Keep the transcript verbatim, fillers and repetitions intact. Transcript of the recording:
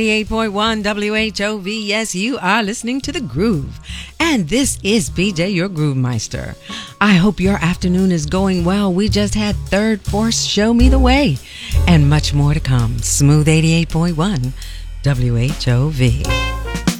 eighty-eight point one W H O V. Yes, you are listening to The Groove. And this is B J, your Groove Meister. I hope your afternoon is going well. We just had Third Force Show Me the Way. And much more to come. Smooth eighty-eight point one W H O V.